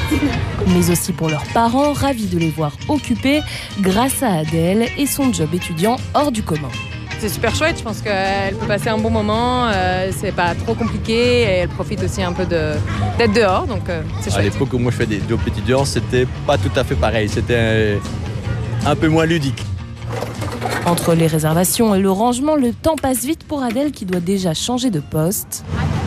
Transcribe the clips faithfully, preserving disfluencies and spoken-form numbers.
Mais aussi pour leurs parents, ravis de les voir occupés grâce à Adèle et son job étudiant hors du commun. C'est super chouette, je pense qu'elle peut passer un bon moment, euh, c'est pas trop compliqué et elle profite aussi un peu de, d'être dehors, donc euh, c'est chouette. À l'époque où moi je fais des jobs étudiants, c'était pas tout à fait pareil, c'était un, un peu moins ludique. Entre les réservations et le rangement, le temps passe vite pour Adèle qui doit déjà changer de poste.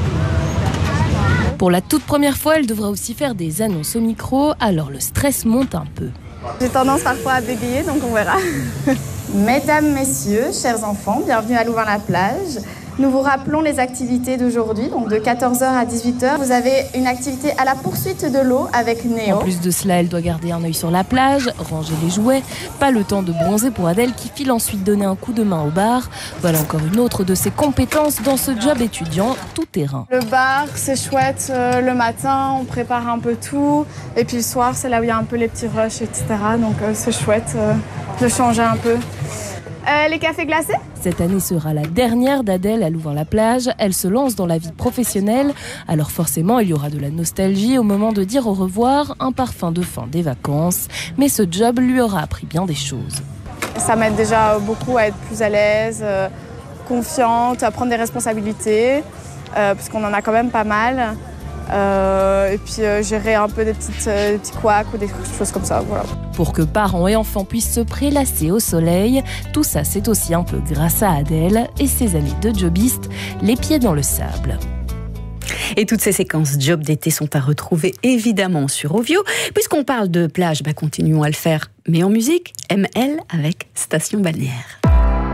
Pour la toute première fois, elle devra aussi faire des annonces au micro, alors le stress monte un peu. J'ai tendance parfois à bégayer, donc on verra. Mesdames, messieurs, chers enfants, bienvenue à Louvain-la-Plage. Nous vous rappelons les activités d'aujourd'hui, donc de quatorze heures à dix-huit heures. Vous avez une activité à la poursuite de l'eau avec Néo. En plus de cela, elle doit garder un œil sur la plage, ranger les jouets. Pas le temps de bronzer pour Adèle qui file ensuite donner un coup de main au bar. Voilà encore une autre de ses compétences dans ce job étudiant tout terrain. Le bar, c'est chouette. Euh, le matin, on prépare un peu tout. Et puis le soir, c'est là où il y a un peu les petits rushs, et cetera. Donc euh, c'est chouette euh, de changer un peu. Euh, les cafés glacés ? Cette année sera la dernière d'Adèle à Louvain-la-Plage. Elle se lance dans la vie professionnelle. Alors forcément, il y aura de la nostalgie au moment de dire au revoir, un parfum de fin des vacances. Mais ce job lui aura appris bien des choses. Ça m'aide déjà beaucoup à être plus à l'aise, euh, confiante, à prendre des responsabilités, euh, parce qu'on en a quand même pas mal. Euh, et puis euh, gérer un peu des, petites, euh, des petits couacs ou des choses comme ça. Voilà. Pour que parents et enfants puissent se prélasser au soleil, tout ça c'est aussi un peu grâce à Adèle et ses années de jobiste, les pieds dans le sable. Et toutes ces séquences job d'été sont à retrouver évidemment sur Ovio. Puisqu'on parle de plage, bah continuons à le faire, mais en musique, M L avec Station Balnéaire.